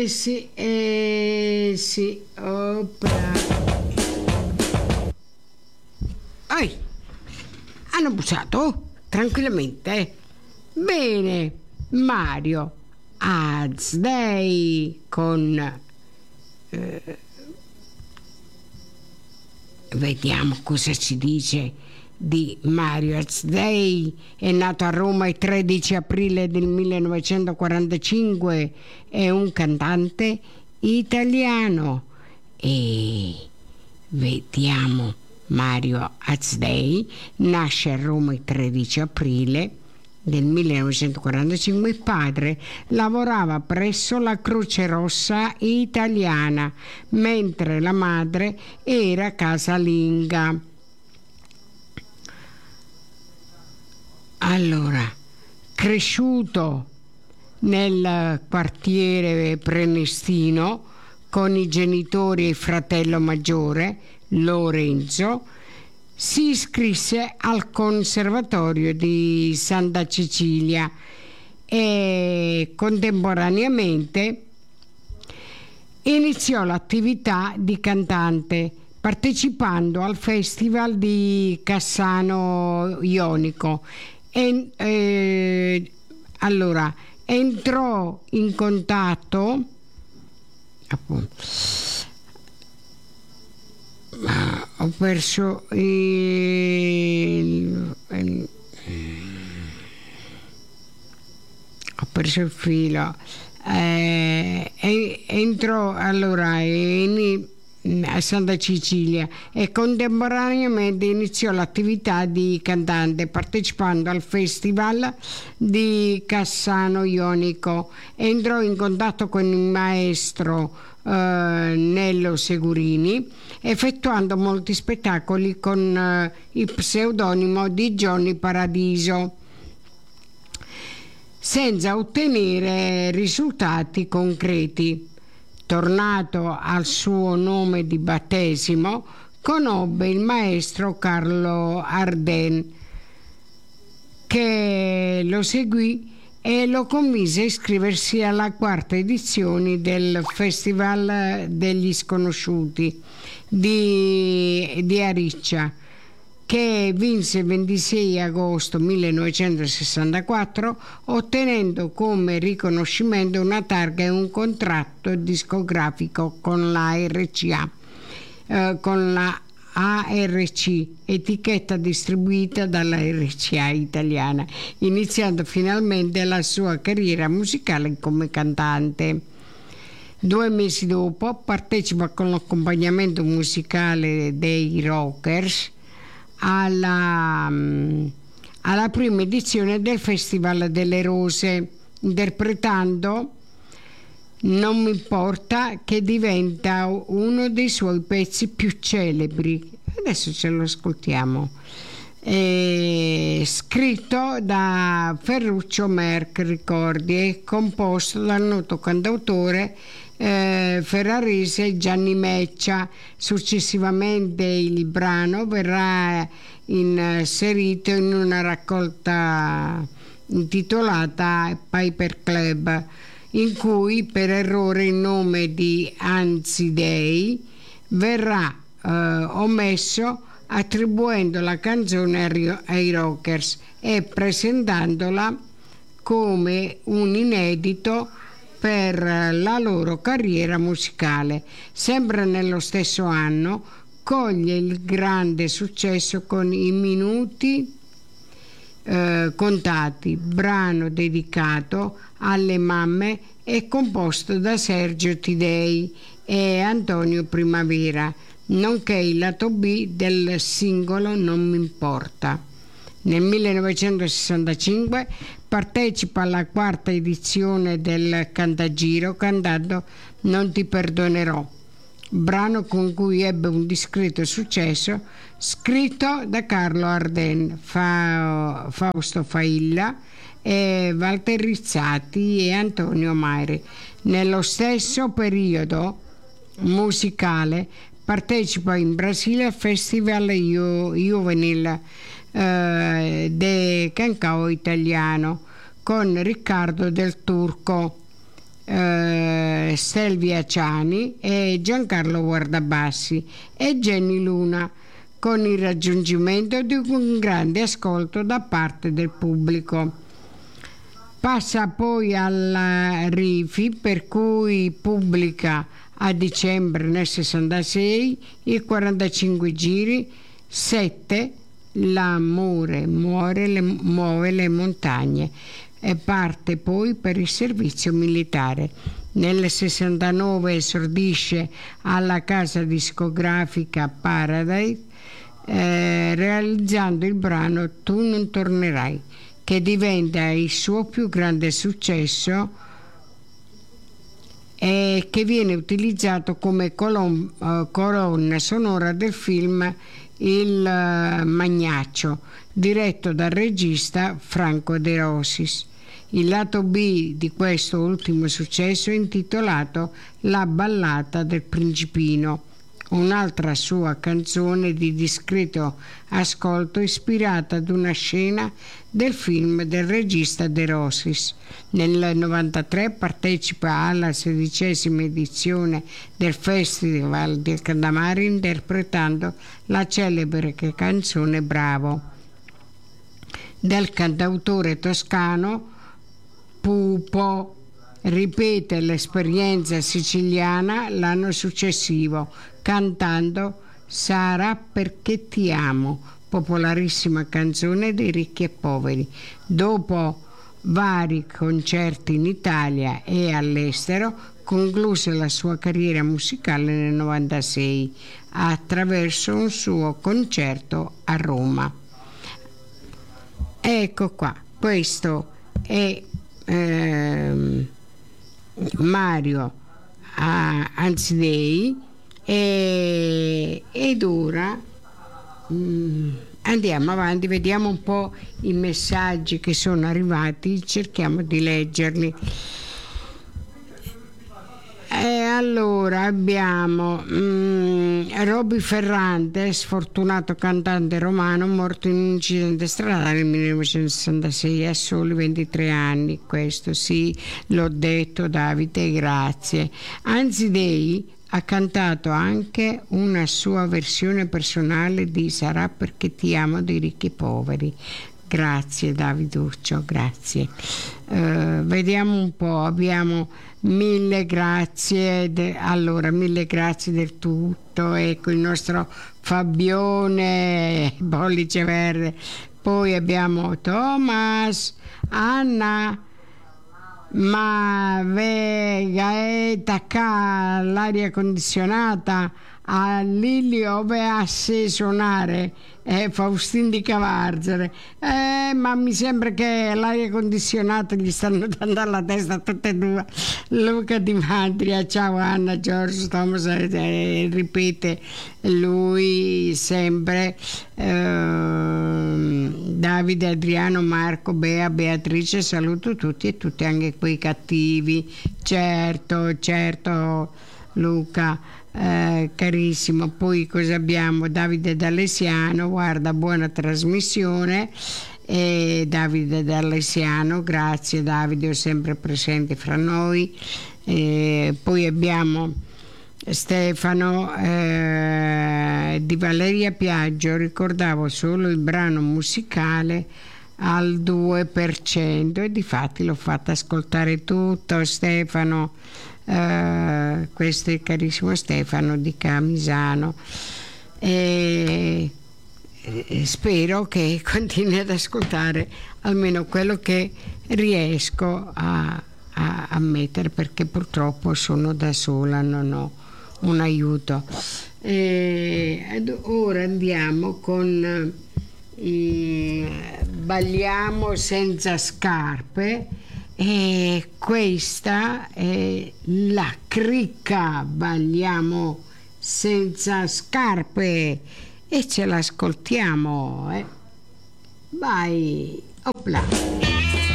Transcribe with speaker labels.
Speaker 1: sì, sì, opera. Ehi, hanno bussato? Tranquillamente. Bene, Mario, Azdei con... vediamo cosa ci dice di Mario Azdei. È nato a Roma il 13 aprile del 1945, è un cantante italiano. E vediamo, Mario Azdei nasce a Roma il 13 aprile del 1945. Il padre lavorava presso la Croce Rossa italiana, mentre la madre era casalinga. Allora, cresciuto nel quartiere prenestino con i genitori e il fratello maggiore, Lorenzo, si iscrisse al Conservatorio di Santa Cecilia e contemporaneamente iniziò l'attività di cantante partecipando al Festival di Cassano Ionico. Allora, entrò in contatto appunto, ho perso il filo. Entrò allora a Santa Cecilia e contemporaneamente iniziò l'attività di cantante partecipando al Festival di Cassano Ionico. Entrò in contatto con il maestro Nello Segurini, effettuando molti spettacoli con il pseudonimo di Johnny Paradiso, senza ottenere risultati concreti. Tornato al suo nome di battesimo, conobbe il maestro Carlo Arden, che lo seguì e lo convinse a iscriversi alla quarta edizione del Festival degli Sconosciuti di Ariccia, che vinse il 26 agosto 1964, ottenendo come riconoscimento una targa e un contratto discografico con la RCA, con la ARC, etichetta distribuita dalla RCA italiana, iniziando finalmente la sua carriera musicale come cantante. 2 mesi dopo partecipa con l'accompagnamento musicale dei Rockers alla prima edizione del Festival delle Rose, interpretando Non mi importa, che diventa uno dei suoi pezzi più celebri. Adesso ce lo ascoltiamo. Scritto da Ferruccio Merck Ricordi e composto dal noto cantautore ferrarese Gianni Meccia. Successivamente il brano verrà inserito in una raccolta intitolata Piper Club, in cui per errore il nome di Anzidei verrà omesso, attribuendo la canzone ai Rockers e presentandola come un inedito per la loro carriera musicale. Sempre nello stesso anno coglie il grande successo con I minuti contati, brano dedicato alle mamme e composto da Sergio Tidei e Antonio Primavera, nonché il lato B del singolo Non mi importa. Nel 1965 partecipa alla quarta edizione del Cantagiro cantando Non ti perdonerò, brano con cui ebbe un discreto successo, scritto da Carlo Arden, Fausto Failla e Walter Rizzati e Antonio Mairi. Nello stesso periodo musicale partecipa in Brasile al Festival Juvenil de Cancao italiano con Riccardo del Turco, Stelvia Ciani e Giancarlo Guardabassi e Jenny Luna, con il raggiungimento di un grande ascolto da parte del pubblico. Passa poi alla Rifi, per cui pubblica a dicembre nel 66 i 45 giri, 7 L'amore muove le montagne, e parte poi per il servizio militare. Nel 69 esordisce alla casa discografica Paradise, realizzando il brano Tu non tornerai, che diventa il suo più grande successo e che viene utilizzato come colonna sonora del film Il Magnaccio, diretto dal regista Franco De Rosis. Il lato B di questo ultimo successo è intitolato La ballata del principino, un'altra sua canzone di discreto ascolto ispirata ad una scena del film del regista De Rosis. Nel 93 partecipa alla 16ª edizione del Festival del Candamare interpretando la celebre canzone Bravo del cantautore toscano Pupo. Ripete l'esperienza siciliana l'anno successivo cantando Sarà perché ti amo, popolarissima canzone dei ricchi e poveri. Dopo vari concerti in Italia e all'estero, concluse la sua carriera musicale nel 96 attraverso un suo concerto a Roma. Ecco qua, questo è Mario Anzidei, ed ora andiamo avanti, vediamo un po' i messaggi che sono arrivati, cerchiamo di leggerli. Allora abbiamo Roby Ferrante, sfortunato cantante romano, morto in un incidente stradale nel 1966 a soli 23 anni. Questo sì, l'ho detto Davide, grazie. Anzidei ha cantato anche una sua versione personale di Sarà perché ti amo dei ricchi e poveri. Grazie Daviduccio, grazie. Vediamo un po', abbiamo mille grazie, mille grazie del tutto. Ecco il nostro Fabione, pollice verde. Poi abbiamo Thomas, Anna, ma Gaeta K, l'aria condizionata, a Lili ove a se suonare, Faustin di Cavarzere, ma mi sembra che l'aria condizionata gli stanno dando alla testa a tutte e due. Luca Di Mandria, ciao Anna, Giorgio, Thomas, ripete lui sempre, Davide, Adriano, Marco, Bea, Beatrice, saluto tutti e tutte, anche quei cattivi, certo Luca, carissimo. Poi cosa abbiamo? Davide D'Alessiano, guarda, buona trasmissione. E Davide D'Alessiano, grazie Davide, sempre presente fra noi. Poi abbiamo Stefano di Valeria Piaggio, ricordavo solo il brano musicale al 2% e difatti l'ho fatta ascoltare tutto. Stefano, questo è carissimo Stefano di Camisano, e spero che continui ad ascoltare almeno quello che riesco a mettere, perché purtroppo sono da sola, non ho un aiuto. Ora andiamo con Balliamo senza scarpe, e questa è la cricca, balliamo senza scarpe, e ce l'ascoltiamo, vai, opla.